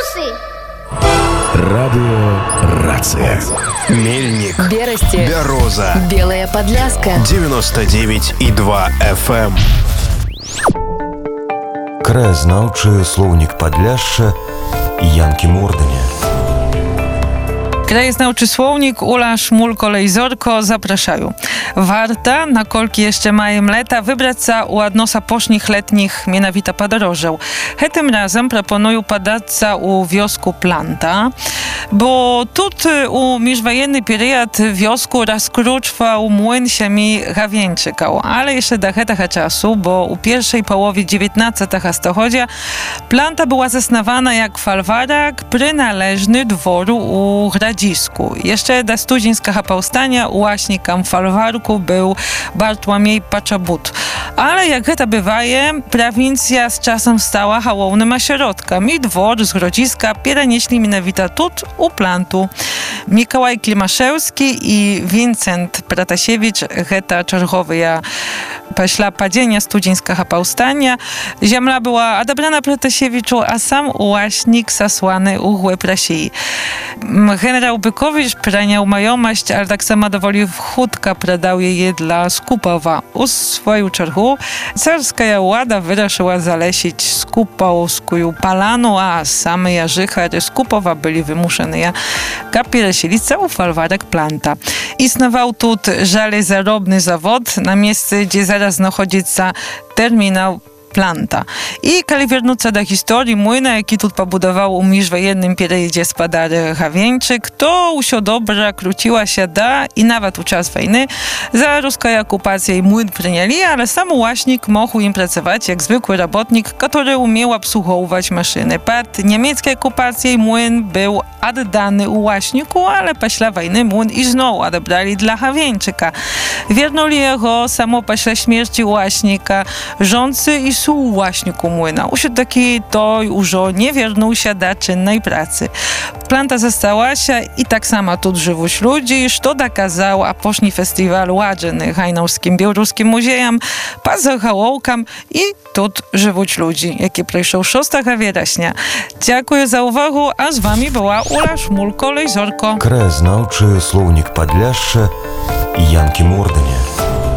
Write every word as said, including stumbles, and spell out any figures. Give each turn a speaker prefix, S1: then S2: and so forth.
S1: Белорусы!
S2: Радио «Рация». Мельник,
S3: Берасти,
S2: Бяроза,
S3: Белая Подляска,
S2: девяносто девять и два эф эм.
S4: Краезнаўчы слоўнік Падляшша Янкі Морданя.
S5: Krajeznauczy słownik Ula Szmulko-Lejzorko zapraszają. Warta, na kolki jeszcze mają leta, wybrać się u adnosa pośnych letnich mianowita podróżą. Tym razem proponuję padać się u wiosku Planta, bo tutaj u międzywojenny period wiosku rozkruczwał młyn siemi Gawieńczykał, ale jeszcze do tego czasu, bo u pierwszej połowie dziewiętnastego stulecia Planta była zasnowana jak falwarak przynależny dworu u Gradzisku. Jeszcze do studzińskiego powstania ułaśnikiem falwarku był Bartłomiej Paczabut. Ale jak to bywaje, prowincja z czasem stała hałownym ośrodkiem i dwór z Grodziska przenieśli mianowita tut u Plantu. Mikołaj Klimaszewski i Wincent Pratasiewicz, geta czerwowe pośla padenia studzińskiego powstania. Ziemia była odebrana Pratasiewiczu, a sam ułaśnik zasłany u Głęb Rosji. Generał Bykowicz praniał majomość, ale tak samo dowoli chudka predał je dla Skupowa. U swoją czergu carska łada wyraszyła zalesić skupowską palanu, a same jarzychary Skupowa byli wymuszone kapierasilić u falwarek Planta. Istnował tu żelezarobny zawod na miejscu, gdzie zaraz znachodzica terminał Planta. I kiedy wrócić do historii młyna, jaki tu pobudował u międzywojennym periodzie spadary Gawieńczyk, to usio dobra króciła się da i nawet u czas wojny za ruską okupację i młyn przyjęli, ale sam ułaśnik mógł im pracować jak zwykły robotnik, który umiał obsługiwać maszyny. Pod niemieckiej okupacji młyn był oddany ułaśniku, ale po wojny młyn i znowu odebrali dla Gawieńczyka. Wernuli jego samo po śmierci ułaśnika rządcy i su ułaśniku młyna. Usiadł taki to już nie wiernuł się do czynnej pracy. Planta została się i tak sama tu żywuć ludzi, co dokazał a pośni festiwal ładziony Hajnowskim Białoruskim Muzeum, poza Hałołkam i tu żywuć ludzi, jaki przyszł szóstego września. Dziękuję za uwagę, a z wami była Ula Szmulko-Lejzorko.
S4: Краезнаўчы слоўнік Падляшша Янкі Морданя.